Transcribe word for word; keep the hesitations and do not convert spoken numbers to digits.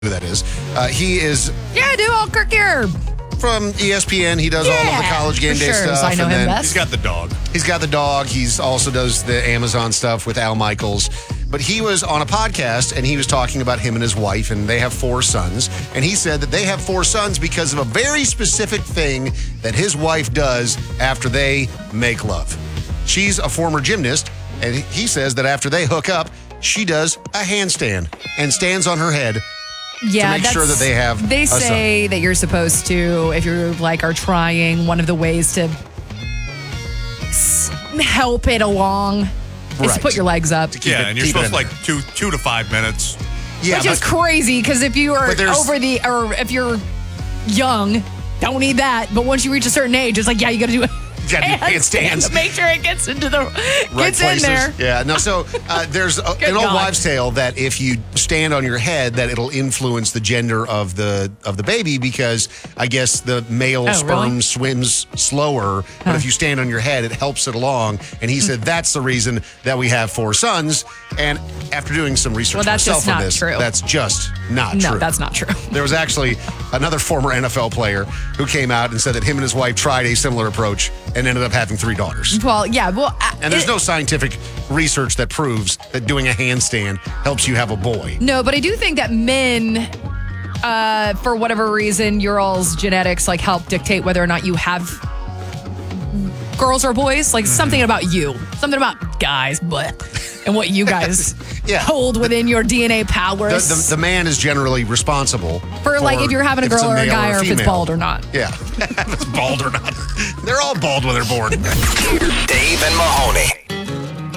who that is. Uh, he is Yeah, I do. I'll Kirk here. from E S P N. He does all of the Yeah, college game for day sure. stuff. So I know and him then best. He's got the dog. He's got the dog. He's also does the Amazon stuff with Al Michaels. But he was on a podcast and he was talking about him and his wife, and they have four sons. And he said that they have four sons because of a very specific thing that his wife does after they make love. She's a former gymnast, and he says that after they hook up, she does a handstand and stands on her head Yeah, to make sure that that's- they have They a son. say that you're supposed to, if you're like are trying, one of the ways to s- help it along is to Right. put your legs up. Keep yeah, it- and you're keep it supposed in to like two two to five minutes. Yeah, Which is but- crazy because if you are But there's- over the, or if you're young, don't need that. But once you reach a certain age, it's like, yeah, you got to do it. You gotta do handstands. to make sure it gets into the right gets in places. there. Yeah, no, so uh, there's a, Good an old God. wives' tale that if you stand on your head, that it'll influence the gender of the of the baby because I guess the male Oh, sperm really? swims slower, but if you stand on your head, it helps it along. And he said that's the reason that we have four sons. And after doing some research Well, that's myself just on not this, true. that's just not No, true. that's not true. There was actually another former N F L player who came out and said that him and his wife tried a similar approach and ended up having three daughters. Well, yeah, well, uh, And there's it- no scientific research that proves that doing a handstand helps you have a boy. No, but I do think that men, uh, for whatever reason, your all's genetics like help dictate whether or not you have girls or boys. Like something about you, something about guys, but and what you guys Yeah. hold within your D N A The, powers the, the man is generally responsible for like if you're having a if it's girl or a male guy or if it's female. bald or not. Yeah, if it's bald or not. They're all bald when they're born. Dave and Mahoney.